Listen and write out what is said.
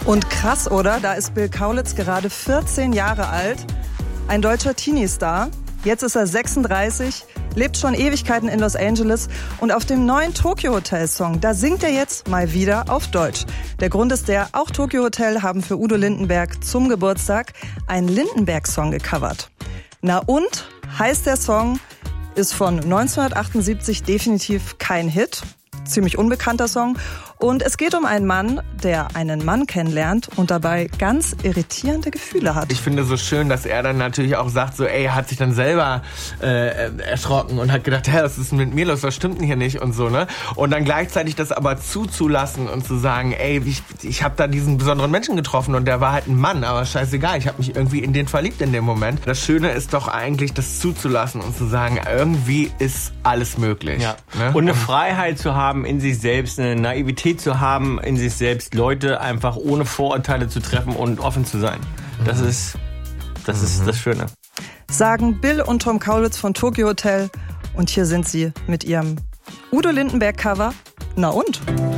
Und krass, oder? Da ist Bill Kaulitz gerade 14 Jahre alt. Ein deutscher Teenie-Star. Jetzt ist er 36, lebt schon Ewigkeiten in Los Angeles. Und auf dem neuen Tokyo Hotel-Song, da singt er jetzt mal wieder auf Deutsch. Der Grund ist der, auch Tokyo Hotel haben für Udo Lindenberg zum Geburtstag einen Lindenberg-Song gecovert. Na und? Heißt der Song, ist von 1978 definitiv kein Hit. Ziemlich unbekannter Song. Und es geht um einen Mann, der einen Mann kennenlernt und dabei ganz irritierende Gefühle hat. Ich finde so schön, dass er dann natürlich auch sagt, so, er hat sich dann selber erschrocken und hat gedacht, was ist mit mir los, was stimmt denn hier nicht und so, ne? Und dann gleichzeitig das aber zuzulassen und zu sagen, ich habe da diesen besonderen Menschen getroffen und der war halt ein Mann, aber scheißegal, ich habe mich irgendwie in den verliebt in dem Moment. Das Schöne ist doch eigentlich, das zuzulassen und zu sagen, irgendwie ist alles möglich. Ja. Ne? Und eine Freiheit zu haben in sich selbst, eine Naivität zu haben in sich selbst, Leute einfach ohne Vorurteile zu treffen und offen zu sein. Das ist das Schöne. Sagen Bill und Tom Kaulitz von Tokyo Hotel. Und hier sind sie mit ihrem Udo Lindenberg Cover. Na und?